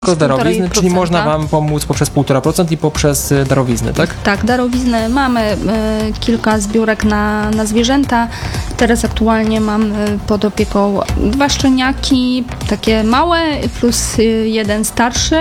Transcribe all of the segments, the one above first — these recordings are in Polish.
Z darowizny, czyli można Wam pomóc poprzez 1,5% i poprzez darowizny, tak? Tak, darowizny. Mamy kilka zbiórek na zwierzęta. Teraz aktualnie mam pod opieką 2 szczeniaki, takie małe, plus 1 starszy.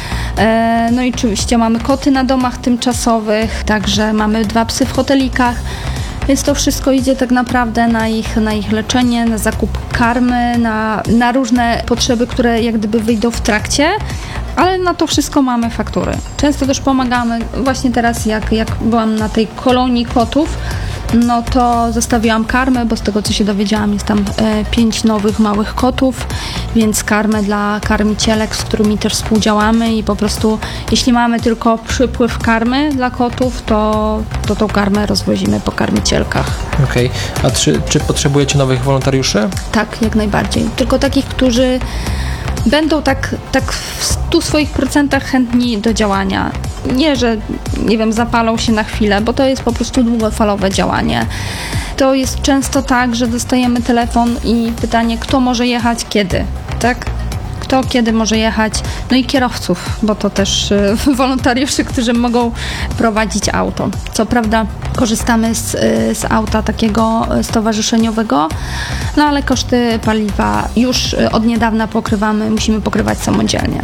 No i oczywiście mamy koty na domach tymczasowych, także mamy 2 psy w hotelikach. Więc to wszystko idzie tak naprawdę na ich leczenie, na zakup karmy, na różne potrzeby, które jak gdyby wyjdą w trakcie, ale na to wszystko mamy faktury. Często też pomagamy, właśnie teraz jak byłam na tej kolonii kotów, no to zostawiłam karmę, bo z tego co się dowiedziałam jest tam 5 nowych małych kotów, więc karmę dla karmicielek, z którymi też współdziałamy i po prostu jeśli mamy tylko przypływ karmy dla kotów, to tą karmę rozwozimy po karmicielkach. Okej. A czy potrzebujecie nowych wolontariuszy? Tak, jak najbardziej. Tylko takich, którzy będą tak w 100% chętni do działania. Nie, że nie wiem, zapalą się na chwilę, bo to jest po prostu długofalowe działanie. To jest często tak, że dostajemy telefon i pytanie, kto może jechać kiedy, tak? Kto kiedy może jechać, no i kierowców, bo to też wolontariusze, którzy mogą prowadzić auto. Co prawda korzystamy z auta takiego stowarzyszeniowego, no ale koszty paliwa już od niedawna musimy pokrywać samodzielnie.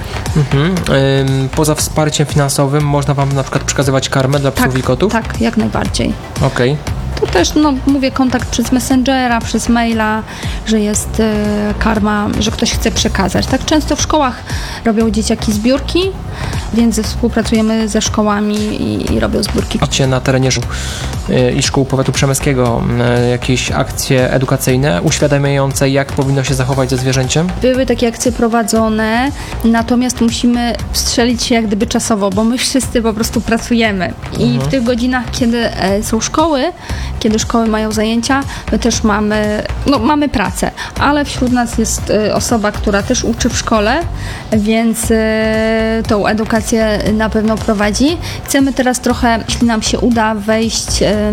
Poza wsparciem finansowym można Wam na przykład przekazywać karmę dla psów i kotów? Tak, jak najbardziej. Okej. To też, mówię, kontakt przez Messengera, przez maila, że jest karma, że ktoś chce przekazać. Tak często w szkołach robią dzieciaki zbiórki, więc współpracujemy ze szkołami i robią zbiórki. Macie na terenie i szkół powiatu przemyskiego jakieś akcje edukacyjne uświadamiające, jak powinno się zachować ze zwierzęciem? Były takie akcje prowadzone, natomiast musimy wstrzelić się jak gdyby czasowo, bo my wszyscy po prostu pracujemy. I w tych godzinach, kiedy są szkoły, kiedy szkoły mają zajęcia, my też mamy pracę, ale wśród nas jest osoba, która też uczy w szkole, więc tą edukację na pewno prowadzi. Chcemy teraz trochę, jeśli nam się uda, wejść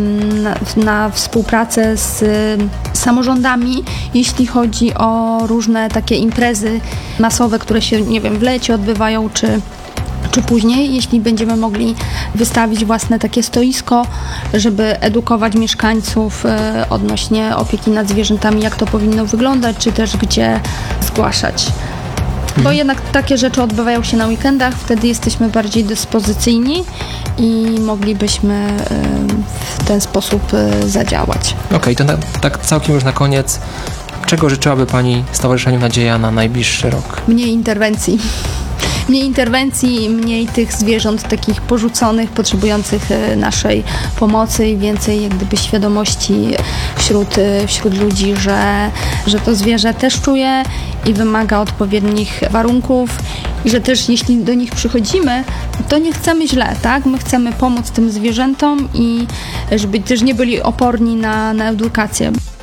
na współpracę z samorządami, jeśli chodzi o różne takie imprezy masowe, które się, nie wiem, w lecie odbywają, czy później, jeśli będziemy mogli wystawić własne takie stoisko, żeby edukować mieszkańców odnośnie opieki nad zwierzętami, jak to powinno wyglądać, czy też gdzie zgłaszać. Bo jednak takie rzeczy odbywają się na weekendach, wtedy jesteśmy bardziej dyspozycyjni i moglibyśmy w ten sposób zadziałać. Okej, to tak całkiem już na koniec. Czego życzyłaby Pani Stowarzyszeniu Nadzieja na najbliższy rok? Mniej interwencji. Mniej interwencji, mniej tych zwierząt takich porzuconych, potrzebujących naszej pomocy i więcej jak gdyby świadomości wśród ludzi, że to zwierzę też czuje i wymaga odpowiednich warunków i że też jeśli do nich przychodzimy, to nie chcemy źle, tak? My chcemy pomóc tym zwierzętom i żeby też nie byli oporni na edukację.